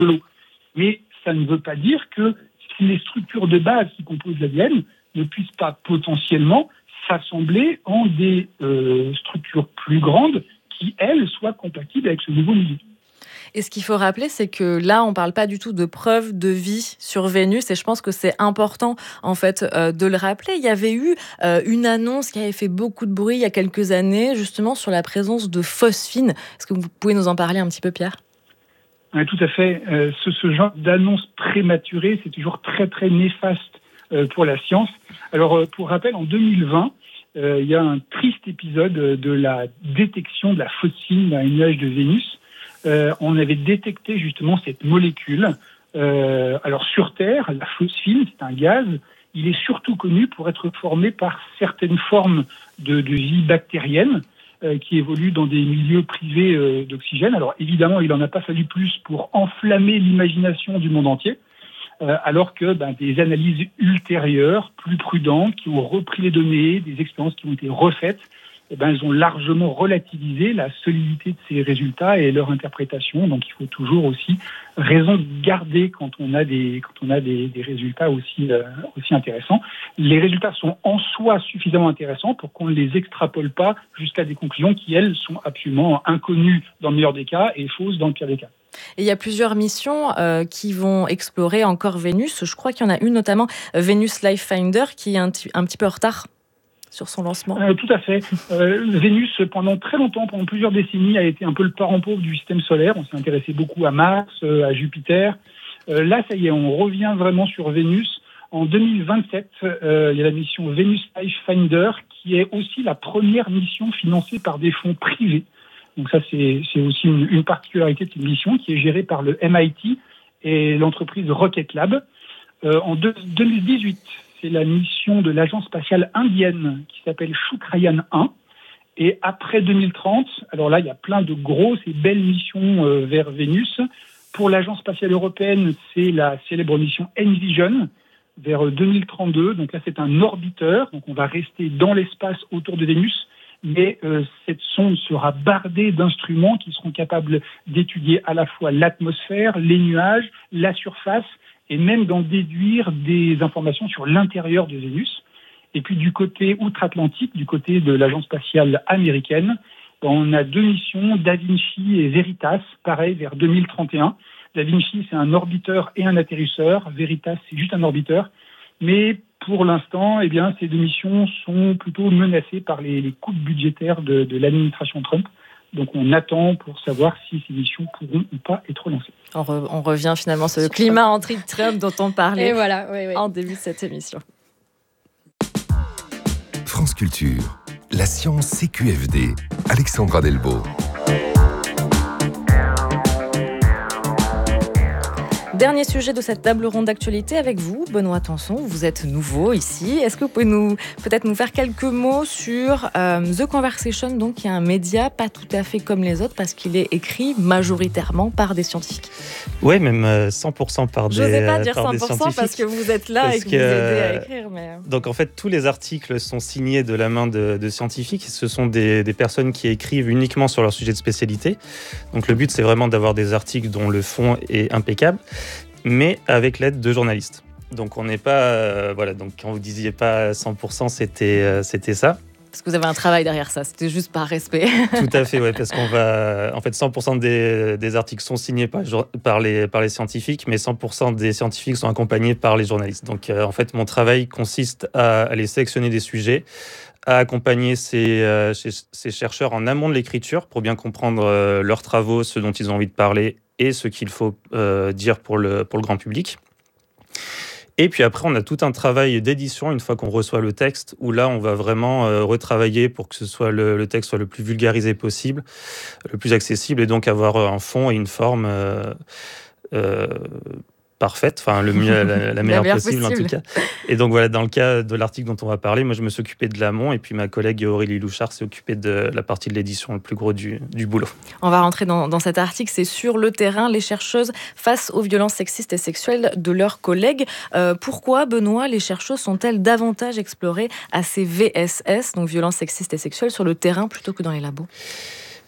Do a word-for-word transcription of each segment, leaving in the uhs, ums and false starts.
de l'eau. Mais ça ne veut pas dire que les structures de base qui composent l'A D N ne puissent pas potentiellement s'assembler en des euh, structures plus grandes qui, elles, soient compatibles avec ce nouveau milieu. Et ce qu'il faut rappeler, c'est que là, on ne parle pas du tout de preuves de vie sur Vénus, et je pense que c'est important, en fait, euh, de le rappeler. Il y avait eu euh, une annonce qui avait fait beaucoup de bruit il y a quelques années, justement, sur la présence de phosphine. Est-ce que vous pouvez nous en parler un petit peu, Pierre ? Oui, tout à fait. Euh, ce, ce genre d'annonce prématurée, c'est toujours très, très néfaste euh, pour la science. Alors, euh, pour rappel, en deux mille vingt, euh, il y a un triste épisode de la détection de la phosphine dans les nuages de Vénus. Euh, on avait détecté justement cette molécule. Euh, alors, sur Terre, la phosphine, c'est un gaz. Il est surtout connu pour être formé par certaines formes de, de vie bactérienne qui évoluent dans des milieux privés euh, d'oxygène. Alors évidemment, il n'en a pas fallu plus pour enflammer l'imagination du monde entier, euh, alors que ben, des analyses ultérieures, plus prudentes, qui ont repris les données, des expériences qui ont été refaites, eh ben, elles ont largement relativisé la solidité de ces résultats et leur interprétation. Donc il faut toujours aussi raison de garder quand on a des, quand on a des, des résultats aussi, euh, aussi intéressants. Les résultats sont en soi suffisamment intéressants pour qu'on ne les extrapole pas jusqu'à des conclusions qui, elles, sont absolument inconnues dans le meilleur des cas et fausses dans le pire des cas. Et il y a plusieurs missions euh, qui vont explorer encore Vénus. Je crois qu'il y en a une notamment, Venus Life Finder, qui est un, t- un petit peu en retard sur son lancement. Euh, tout à fait. Euh, Vénus, pendant très longtemps, pendant plusieurs décennies, a été un peu le parent pauvre du système solaire. On s'est intéressé beaucoup à Mars, euh, à Jupiter. Euh, là, ça y est, on revient vraiment sur Vénus. En deux mille vingt-sept, euh, il y a la mission Venus Life Finder, qui est aussi la première mission financée par des fonds privés. Donc ça, c'est, c'est aussi une, une particularité de cette mission qui est gérée par le M I T et l'entreprise Rocket Lab. Euh, en deux mille dix-huit, c'est la mission de l'agence spatiale indienne qui s'appelle Shukrayan un. Et après deux mille trente, alors là, il y a plein de grosses et belles missions euh, vers Vénus. Pour l'agence spatiale européenne, c'est la célèbre mission Envision vers deux mille trente-deux. Donc là, c'est un orbiteur. Donc on va rester dans l'espace autour de Vénus. Mais euh, cette sonde sera bardée d'instruments qui seront capables d'étudier à la fois l'atmosphère, les nuages, la surface, et même d'en déduire des informations sur l'intérieur de Vénus. Et puis du côté outre-Atlantique, du côté de l'agence spatiale américaine, on a deux missions, Da Vinci et Veritas, pareil, vers deux mille trente et un. Da Vinci, c'est un orbiteur et un atterrisseur. Veritas, c'est juste un orbiteur. Mais pour l'instant, eh bien, ces deux missions sont plutôt menacées par les, les coupes budgétaires de, de l'administration Trump. Donc on attend pour savoir si ces missions pourront ou pas être relancées. On, re, on revient finalement sur le climat anti-Trump dont on parlait et voilà, oui, oui. en début de cette émission. France Culture, la science C Q F D, Alexandra Delbo. Dernier sujet de cette table ronde d'actualité avec vous, Benoît Tanson. Vous êtes nouveau ici. Est-ce que vous pouvez nous, peut-être nous faire quelques mots sur euh, The Conversation, donc, qui est un média pas tout à fait comme les autres parce qu'il est écrit majoritairement par des scientifiques. Oui, même cent pour cent par des scientifiques. Je n'osais pas dire cent pour cent parce que vous êtes là et que, que vous aidez à écrire. Mais... Donc en fait, tous les articles sont signés de la main de, de scientifiques. Ce sont des, des personnes qui écrivent uniquement sur leur sujet de spécialité. Donc le but, c'est vraiment d'avoir des articles dont le fond est impeccable, mais avec l'aide de journalistes. Donc on n'est pas... Euh, voilà, donc quand vous disiez pas cent pour cent, c'était, euh, c'était ça. Parce que vous avez un travail derrière ça, c'était juste par respect. Tout à fait, ouais, parce qu'on va... En fait, cent pour cent des, des articles sont signés par, par, les, par les scientifiques, mais cent pour cent des scientifiques sont accompagnés par les journalistes. Donc euh, en fait, mon travail consiste à aller sélectionner des sujets, à accompagner ces, euh, ces, ces chercheurs en amont de l'écriture pour bien comprendre euh, leurs travaux, ce dont ils ont envie de parler et ce qu'il faut euh, dire pour le, pour le grand public. Et puis après, on a tout un travail d'édition une fois qu'on reçoit le texte, où là, on va vraiment euh, retravailler pour que ce soit le, le texte soit le plus vulgarisé possible, le plus accessible, et donc avoir un fond et une forme euh, euh, parfaite, enfin le mieux, la, la meilleure possible, possible en tout cas. Et donc voilà, dans le cas de l'article dont on va parler, moi je me suis occupé de l'amont et puis ma collègue Aurélie Louchard s'est occupée de la partie de l'édition, le plus gros du, du boulot. On va rentrer dans, dans cet article, c'est sur le terrain, les chercheuses face aux violences sexistes et sexuelles de leurs collègues. Euh, pourquoi, Benoît, les chercheuses sont-elles davantage explorées à ces V S S, donc violences sexistes et sexuelles, sur le terrain plutôt que dans les labos ?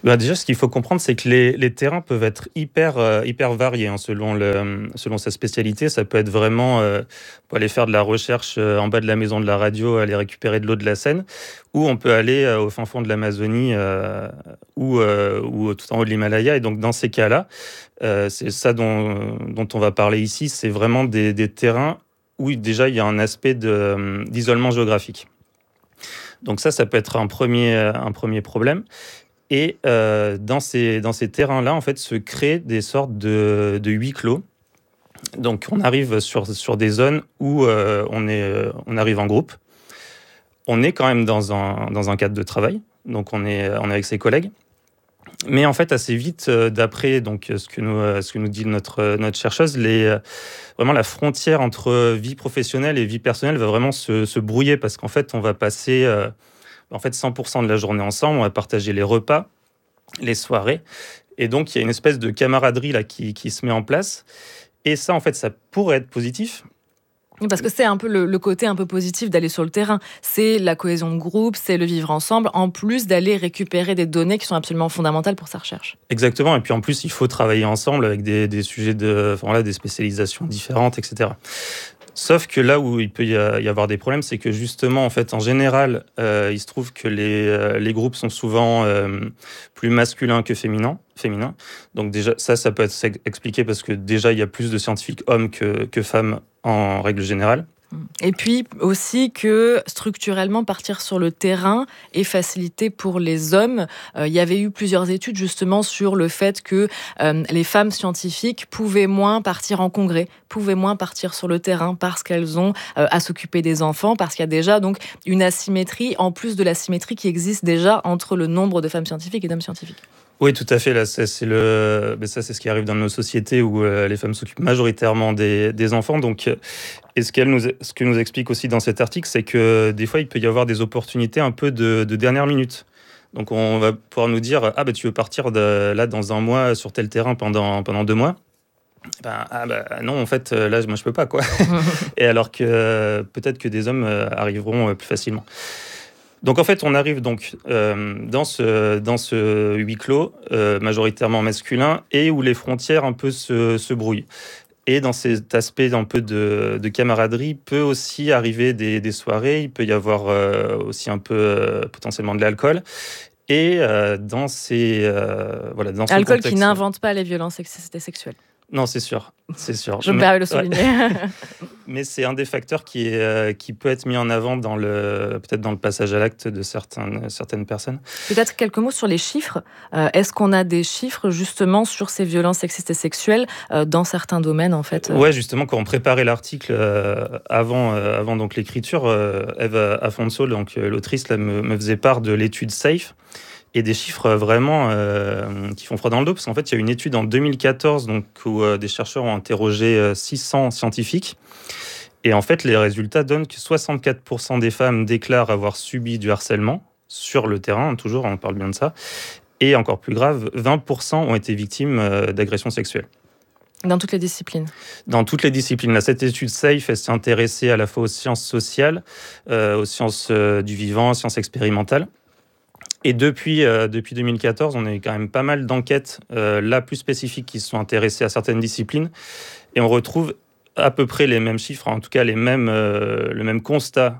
Bah déjà, ce qu'il faut comprendre, c'est que les, les terrains peuvent être hyper, euh, hyper variés hein, selon, le, selon sa spécialité. Ça peut être vraiment, euh, on peut aller faire de la recherche euh, en bas de la maison de la radio, aller récupérer de l'eau de la Seine, ou on peut aller euh, au fin fond de l'Amazonie euh, ou, euh, ou tout en haut de l'Himalaya. Et donc, dans ces cas-là, euh, c'est ça dont, dont on va parler ici, c'est vraiment des, des terrains où déjà il y a un aspect de, d'isolement géographique. Donc ça, ça peut être un premier, un premier problème. Et euh, dans ces, dans ces terrains-là, en fait, se créent des sortes de, de huis clos. Donc, on arrive sur, sur des zones où euh, on, est, on arrive en groupe. On est quand même dans un, dans un cadre de travail. Donc, on est, on est avec ses collègues. Mais en fait, assez vite, d'après donc, ce, que nous, ce que nous dit notre, notre chercheuse, les, vraiment la frontière entre vie professionnelle et vie personnelle va vraiment se, se brouiller parce qu'en fait, on va passer... Euh, en fait, cent pour cent de la journée ensemble, on va partager les repas, les soirées. Et donc, il y a une espèce de camaraderie là, qui, qui se met en place. Et ça, en fait, ça pourrait être positif. Parce que c'est un peu le, le côté un peu positif d'aller sur le terrain. C'est la cohésion de groupe, c'est le vivre ensemble, en plus d'aller récupérer des données qui sont absolument fondamentales pour sa recherche. Exactement. Et puis, en plus, il faut travailler ensemble avec des, des sujets de... Enfin, voilà, des spécialisations différentes, et cetera. Sauf que là où il peut y avoir des problèmes, c'est que justement, en fait, en général, euh, il se trouve que les, euh, les groupes sont souvent euh, plus masculins que féminins, féminins. Donc déjà, ça, ça peut être expliqué parce que déjà, il y a plus de scientifiques hommes que, que femmes en règle générale. Et puis aussi que structurellement, partir sur le terrain est facilité pour les hommes. Euh, il y avait eu plusieurs études justement sur le fait que euh, les femmes scientifiques pouvaient moins partir en congrès, pouvaient moins partir sur le terrain parce qu'elles ont euh, à s'occuper des enfants, parce qu'il y a déjà donc une asymétrie, en plus de l'asymétrie qui existe déjà entre le nombre de femmes scientifiques et d'hommes scientifiques. Oui, tout à fait. Là, ça, c'est le, ça, c'est ce qui arrive dans nos sociétés où euh, les femmes s'occupent majoritairement des, des enfants. Donc, et ce qu'elle nous, ce que nous explique aussi dans cet article, c'est que des fois, il peut y avoir des opportunités un peu de, de dernière minute. Donc, on va pouvoir nous dire, ah, bah, tu veux partir de, là dans un mois sur tel terrain pendant, pendant deux mois. Ben, ah bah non, en fait, là, moi, je peux pas, quoi. Et alors que euh, peut-être que des hommes euh, arriveront plus facilement. Donc en fait, on arrive donc euh, dans ce dans ce huis clos euh, majoritairement masculin et où les frontières un peu se, se brouillent. Et dans cet aspect un peu de, de camaraderie peut aussi arriver des, des soirées. Il peut y avoir euh, aussi un peu euh, potentiellement de l'alcool. Et euh, dans ces euh, voilà dans ce alcool contexte, qui n'invente pas les violences sexuelles. Non, c'est sûr, c'est sûr. Je me permets de le souligner. Ouais. Mais c'est un des facteurs qui, est, euh, qui peut être mis en avant dans le, peut-être dans le passage à l'acte de certaines, certaines personnes. Peut-être quelques mots sur les chiffres. Euh, est-ce qu'on a des chiffres justement sur ces violences sexistes et sexuelles euh, dans certains domaines en fait euh... Ouais, justement, quand on préparait l'article euh, avant, euh, avant donc l'écriture, euh, Eve Afonso, donc euh, l'autrice, là, me, me faisait part de l'étude SAFE. Et des chiffres vraiment euh, qui font froid dans le dos, parce qu'en fait, il y a une étude en deux mille quatorze donc, où euh, des chercheurs ont interrogé euh, six cents scientifiques. Et en fait, les résultats donnent que soixante-quatre pour cent des femmes déclarent avoir subi du harcèlement sur le terrain, toujours, on parle bien de ça. Et encore plus grave, vingt pour cent ont été victimes euh, d'agressions sexuelles. Dans toutes les disciplines Dans toutes les disciplines. Là, cette étude SAFE, elle s'est intéressée à la fois aux sciences sociales, euh, aux sciences euh, du vivant, aux sciences expérimentales. Et depuis, euh, depuis deux mille quatorze, on a eu quand même pas mal d'enquêtes, euh, là plus spécifiques, qui se sont intéressées à certaines disciplines. Et on retrouve à peu près les mêmes chiffres, en tout cas les mêmes, euh, le même constat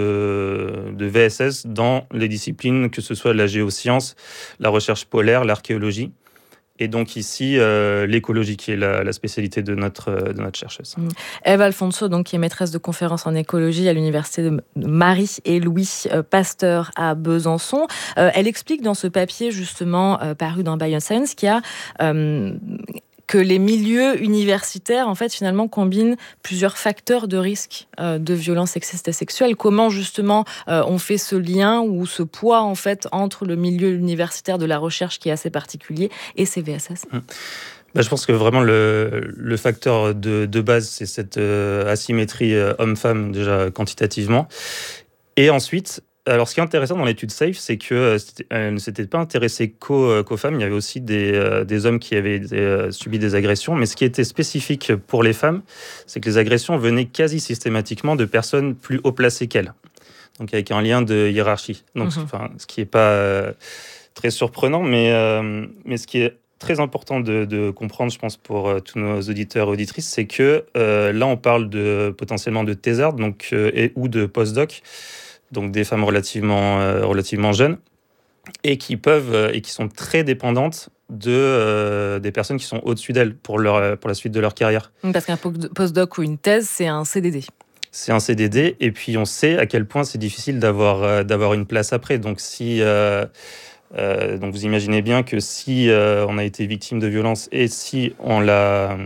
de, de V S S dans les disciplines, que ce soit la géoscience, la recherche polaire, l'archéologie. Et donc ici, euh, l'écologie, qui est la, la spécialité de notre, de notre chercheuse. Eve Afonso, donc, qui est maîtresse de conférences en écologie à l'université de Marie et Louis Pasteur à Besançon. Euh, elle explique dans ce papier, justement, euh, paru dans Bioscience, qu'il y a... Euh, que les milieux universitaires, en fait, finalement, combinent plusieurs facteurs de risque euh, de violence sexiste et sexuelle. Comment, justement, euh, on fait ce lien ou ce poids, en fait, entre le milieu universitaire de la recherche, qui est assez particulier, et ces V S S ? Mmh. Bah, je pense que vraiment, le, le facteur de, de base, c'est cette euh, asymétrie euh, homme-femme, déjà quantitativement. Et ensuite... Alors, ce qui est intéressant dans l'étude SAFE, c'est qu'elle ne s'était pas intéressée qu'aux, qu'aux femmes. Il y avait aussi des, euh, des hommes qui avaient euh, subi des agressions. Mais ce qui était spécifique pour les femmes, c'est que les agressions venaient quasi systématiquement de personnes plus haut placées qu'elles. Donc, avec un lien de hiérarchie. Donc, mm-hmm. enfin, ce qui n'est pas... Euh, très surprenant, mais, euh, mais ce qui est très important de, de comprendre, je pense, pour euh, tous nos auditeurs et auditrices, c'est que euh, là, on parle de, potentiellement de thésardes donc, euh, et, ou de post-doc, donc des femmes relativement, euh, relativement jeunes, et qui peuvent euh, et qui sont très dépendantes de, euh, des personnes qui sont au-dessus d'elles pour, leur, pour la suite de leur carrière. Parce qu'un post-doc ou une thèse, c'est un C D D. C'est un C D D, et puis on sait à quel point c'est difficile d'avoir, euh, d'avoir une place après. Donc, si... Euh, Euh, donc vous imaginez bien que si euh, on a été victime de violence et si on l'a,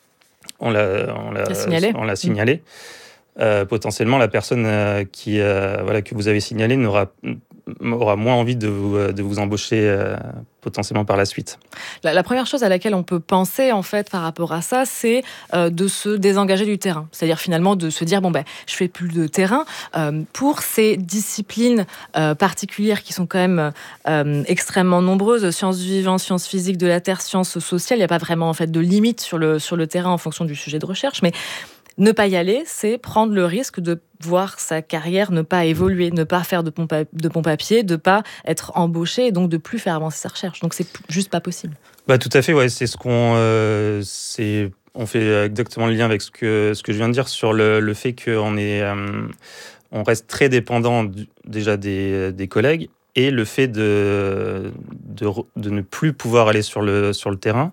on l'a, on l'a, signalé, on l'a signalé mmh. euh, potentiellement la personne euh, qui, euh, voilà, que vous avez signalée n'aura aura moins envie de vous, de vous embaucher euh, potentiellement par la suite. La, la première chose à laquelle on peut penser en fait par rapport à ça, c'est euh, de se désengager du terrain. C'est-à-dire finalement de se dire bon ben je fais plus de terrain euh, pour ces disciplines euh, particulières qui sont quand même euh, extrêmement nombreuses, sciences du vivant, sciences physiques de la terre, sciences sociales. Il n'y a pas vraiment en fait de limite sur le sur le terrain en fonction du sujet de recherche, mais ne pas y aller, c'est prendre le risque de voir sa carrière ne pas évoluer, ne pas faire de pompe à, de pompe à pied, de ne pas être embauché et donc de plus faire avancer sa recherche. Donc c'est juste pas possible. Bah, tout à fait, ouais, c'est ce qu'on... Euh, c'est, on fait exactement le lien avec ce que, ce que je viens de dire sur le, le fait qu'on est, euh, on reste très dépendant du, déjà des, des collègues et le fait de, de, de ne plus pouvoir aller sur le, sur le terrain.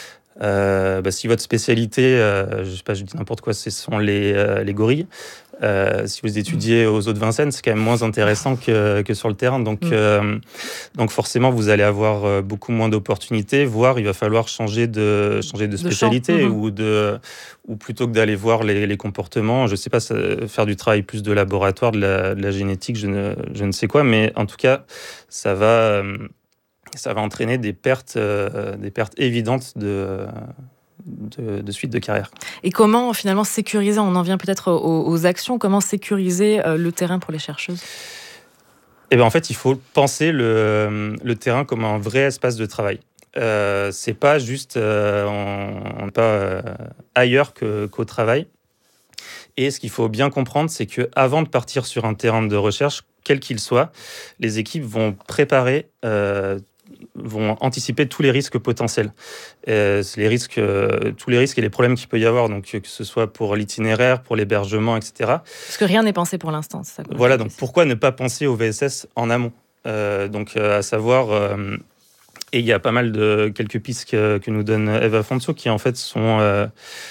Euh, bah, si votre spécialité, euh, je sais pas, je dis n'importe quoi, ce sont les, euh, les gorilles, euh, si vous étudiez aux eaux de Vincennes, c'est quand même moins intéressant que, que sur le terrain. Donc, mmh. euh, donc forcément, vous allez avoir beaucoup moins d'opportunités, voire il va falloir changer de, changer de spécialité, de mmh. ou, de, ou plutôt que d'aller voir les, les comportements, je sais pas, faire du travail plus de laboratoire, de la, de la génétique, je ne, je ne sais quoi, mais en tout cas, ça va... ça va entraîner des pertes, euh, des pertes évidentes de, de, de suite de carrière. Et comment finalement sécuriser, on en vient peut-être aux, aux actions, comment sécuriser euh, le terrain pour les chercheuses ? Eh bien, en fait, il faut penser le, le terrain comme un vrai espace de travail. Euh, c'est pas juste euh, on, on pas euh, ailleurs que, qu'au travail. Et ce qu'il faut bien comprendre, c'est qu'avant de partir sur un terrain de recherche, quel qu'il soit, les équipes vont préparer euh, vont anticiper tous les risques potentiels. Euh, les risques, euh, tous les risques et les problèmes qu'il peut y avoir, donc que ce soit pour l'itinéraire, pour l'hébergement, et cetera. Parce que rien n'est pensé pour l'instant, c'est ça. Voilà, donc pourquoi ne pas penser au V S S en amont ? euh, Donc, euh, à savoir, euh, et il y a pas mal de quelques pistes que, que nous donne Eva Fonso, qui en fait sont euh,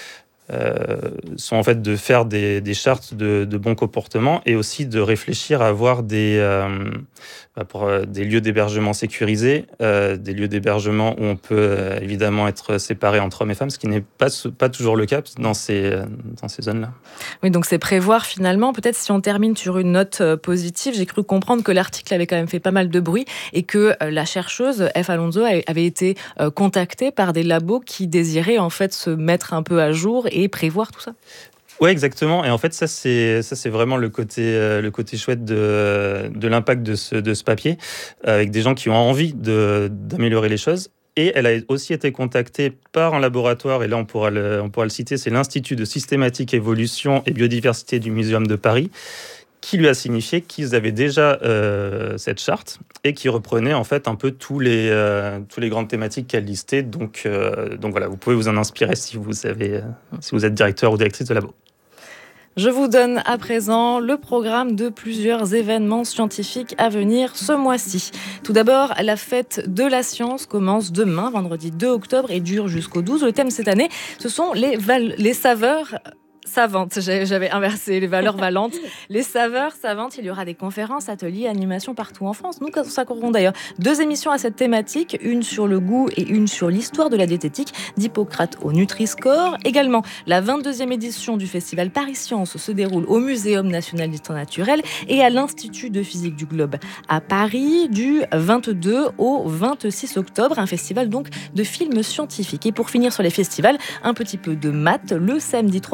Euh, sont en fait de faire des, des chartes de, de bon comportement et aussi de réfléchir à avoir des, euh, pour, euh, des lieux d'hébergement sécurisés, euh, des lieux d'hébergement où on peut euh, évidemment être séparé entre hommes et femmes, ce qui n'est pas, pas toujours le cas dans ces, dans ces zones-là. Oui, donc c'est prévoir finalement, peut-être si on termine sur une note positive, j'ai cru comprendre que l'article avait quand même fait pas mal de bruit et que euh, la chercheuse F. Alonso avait été euh, contactée par des labos qui désiraient en fait se mettre un peu à jour et prévoir tout ça. Oui, exactement. Et en fait, ça, c'est, ça, c'est vraiment le côté, euh, le côté chouette de, de l'impact de ce, de ce papier, avec des gens qui ont envie de, d'améliorer les choses. Et elle a aussi été contactée par un laboratoire, et là, on pourra le, on pourra le citer, c'est l'Institut de systématique, évolution et biodiversité du Muséum de Paris, qui lui a signifié qu'ils avaient déjà euh, cette charte et qui reprenait en fait un peu tous les, euh, tous les grandes thématiques qu'elle listait. Donc, euh, donc voilà, vous pouvez vous en inspirer si vous, avez, euh, si vous êtes directeur ou directrice de labo. Je vous donne à présent le programme de plusieurs événements scientifiques à venir ce mois-ci. Tout d'abord, la fête de la science commence demain, vendredi deux octobre, et dure jusqu'au douze. Le thème cette année, ce sont les, val- les saveurs... savantes, j'avais inversé les valeurs valantes, les saveurs savantes. Il y aura des conférences, ateliers, animations partout en France. Nous consacrerons d'ailleurs deux émissions à cette thématique, une sur le goût et une sur l'histoire de la diététique, d'Hippocrate au Nutri-Score. Également, la vingt-deuxième édition du festival Paris Science se déroule au Muséum national d'histoire naturelle et à l'Institut de physique du globe à Paris du vingt-deux au vingt-six octobre, un festival donc de films scientifiques. Et pour finir sur les festivals, un petit peu de maths le samedi trois octobre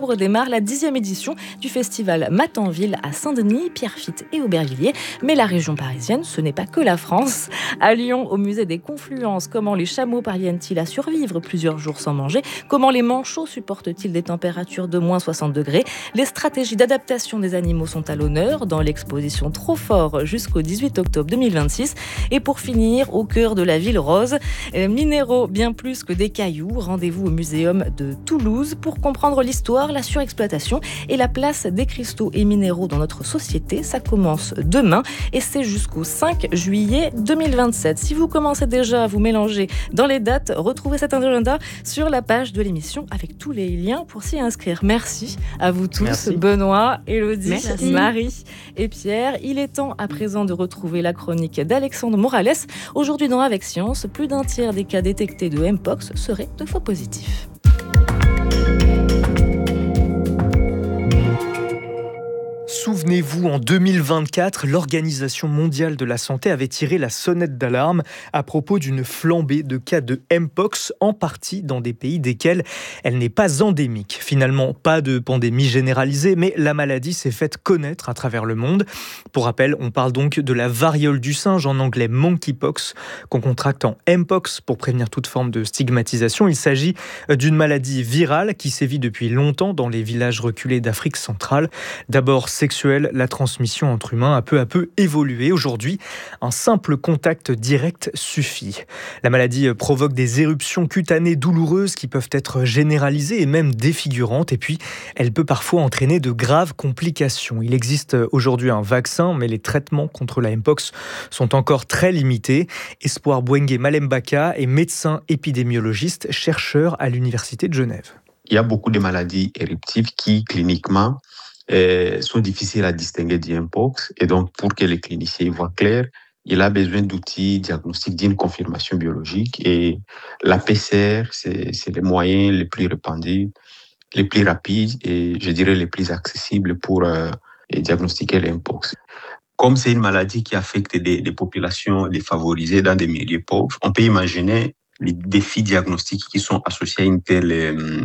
octobre démarre la dixième édition du festival Matanville à Saint-Denis, Pierrefitte et Aubervilliers. Mais la région parisienne, ce n'est pas que la France. À Lyon, au musée des Confluences, comment les chameaux parviennent-ils à survivre plusieurs jours sans manger? Comment les manchots supportent-ils des températures de moins soixante degrés? Les stratégies d'adaptation des animaux sont à l'honneur dans l'exposition Trop Fort jusqu'au dix-huit octobre deux mille vingt-six. Et pour finir, au cœur de la ville rose, minéraux bien plus que des cailloux. Rendez-vous au muséum de Toulouse pour comprendre l'histoire, la surexploitation et la place des cristaux et minéraux dans notre société. Ça commence demain et c'est jusqu'au cinq juillet deux mille vingt-sept. Si vous commencez déjà à vous mélanger dans les dates, retrouvez cet agenda sur la page de l'émission avec tous les liens pour s'y inscrire. Merci à vous tous, Merci. Benoît, Élodie, Merci. Marie et Pierre. Il est temps à présent de retrouver la chronique d'Alexandre Morales. Aujourd'hui dans Avec Science, plus d'un tiers des cas détectés de Mpox seraient de faux positifs. Souvenez-vous, en deux mille vingt-quatre, l'Organisation mondiale de la santé avait tiré la sonnette d'alarme à propos d'une flambée de cas de Mpox, en partie dans des pays desquels elle n'est pas endémique. Finalement, pas de pandémie généralisée, mais la maladie s'est faite connaître à travers le monde. Pour rappel, on parle donc de la variole du singe, en anglais monkeypox, qu'on contracte en Mpox pour prévenir toute forme de stigmatisation. Il s'agit d'une maladie virale qui sévit depuis longtemps dans les villages reculés d'Afrique centrale. D'abord sexuelle, la transmission entre humains a peu à peu évolué. Aujourd'hui, un simple contact direct suffit. La maladie provoque des éruptions cutanées douloureuses qui peuvent être généralisées et même défigurantes. Et puis, elle peut parfois entraîner de graves complications. Il existe aujourd'hui un vaccin, mais les traitements contre la Mpox sont encore très limités. Espoir Bouengue Malembaka est médecin épidémiologiste, chercheur à l'Université de Genève. Il y a beaucoup de maladies éruptives qui, cliniquement, Euh, sont difficiles à distinguer du Mpox. Et donc, pour que les cliniciens y voient clair, il a besoin d'outils diagnostiques d'une confirmation biologique. Et la P C R, c'est, c'est les moyens les plus répandus, les plus rapides et, je dirais, les plus accessibles pour euh, diagnostiquer le Mpox. Comme c'est une maladie qui affecte des, des populations défavorisées dans des milieux pauvres, on peut imaginer les défis diagnostiques qui sont associés à une telle, euh,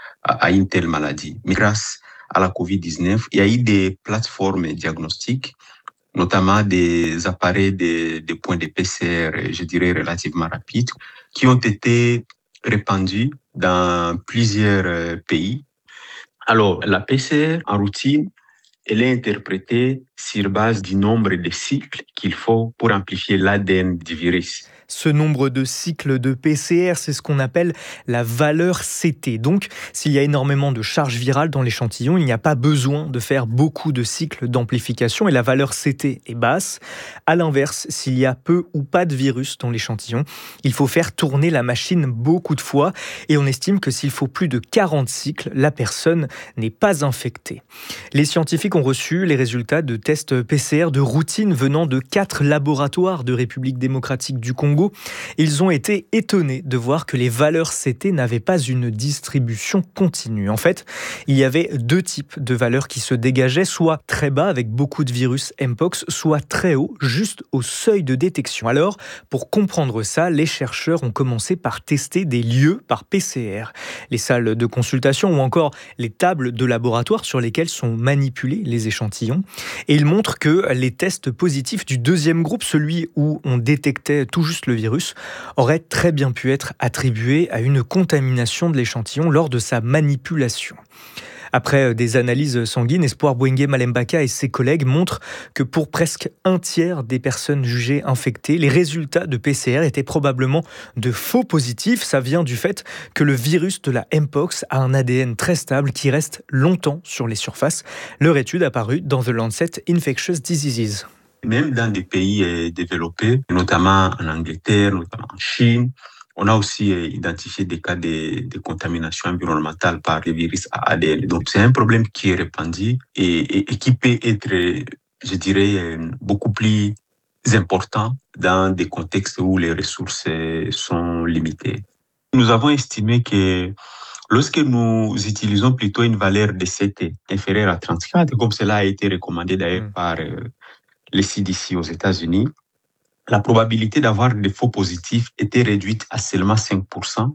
à une telle maladie. Mais grâce à la covid dix-neuf, il y a eu des plateformes diagnostiques, notamment des appareils de, de points de P C R, je dirais, relativement rapides, qui ont été répandus dans plusieurs pays. Alors, la P C R, en routine, elle est interprétée sur base du nombre de cycles qu'il faut pour amplifier l'A D N du virus. Ce nombre de cycles de P C R, c'est ce qu'on appelle la valeur C T. Donc, s'il y a énormément de charge virale dans l'échantillon, il n'y a pas besoin de faire beaucoup de cycles d'amplification et la valeur C T est basse. À l'inverse, s'il y a peu ou pas de virus dans l'échantillon, il faut faire tourner la machine beaucoup de fois et on estime que s'il faut plus de quarante cycles, la personne n'est pas infectée. Les scientifiques ont reçu les résultats de tests P C R de routine venant de quatre laboratoires de République démocratique du Congo. Ils ont été étonnés de voir que les valeurs C T n'avaient pas une distribution continue. En fait, il y avait deux types de valeurs qui se dégageaient, soit très bas avec beaucoup de virus Mpox, soit très haut, juste au seuil de détection. Alors, pour comprendre ça, les chercheurs ont commencé par tester des lieux par P C R. Les salles de consultation ou encore les tables de laboratoire sur lesquelles sont manipulés les échantillons. Et ils montrent que les tests positifs du deuxième groupe, celui où on détectait tout juste le virus, aurait très bien pu être attribué à une contamination de l'échantillon lors de sa manipulation. Après des analyses sanguines, Espoir Bouengue Malembaka et ses collègues montrent que pour presque un tiers des personnes jugées infectées, les résultats de P C R étaient probablement de faux positifs. Ça vient du fait que le virus de la Mpox a un A D N très stable qui reste longtemps sur les surfaces. Leur étude a paru dans The Lancet Infectious Diseases. Même dans des pays développés, notamment en Angleterre, notamment en Chine, on a aussi identifié des cas de, de contamination environnementale par les virus à A D N. Donc, c'est un problème qui est répandu et, et, et qui peut être, je dirais, beaucoup plus important dans des contextes où les ressources sont limitées. Nous avons estimé que lorsque nous utilisons plutôt une valeur de C T inférieure à trente-quatre, comme cela a été recommandé d'ailleurs mmh. par euh, les C D C aux États-Unis, la probabilité d'avoir des faux positifs était réduite à seulement cinq pour cent,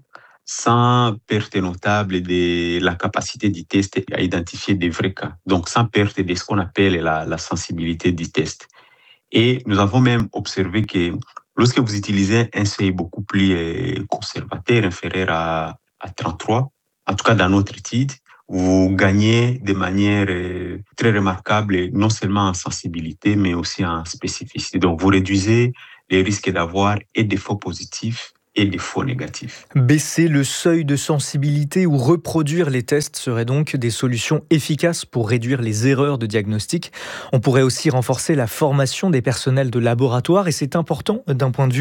sans perte notable de la capacité du test à identifier des vrais cas. Donc, sans perte de ce qu'on appelle la, la sensibilité du test. Et nous avons même observé que lorsque vous utilisez un seuil beaucoup plus conservateur, inférieur à, à trente-trois, en tout cas dans notre étude, vous gagnez de manière très remarquable, non seulement en sensibilité, mais aussi en spécificité. Donc, vous réduisez les risques d'avoir et des faux positifs et des faux négatifs. Baisser le seuil de sensibilité ou reproduire les tests seraient donc des solutions efficaces pour réduire les erreurs de diagnostic. On pourrait aussi renforcer la formation des personnels de laboratoire et c'est important d'un point de vue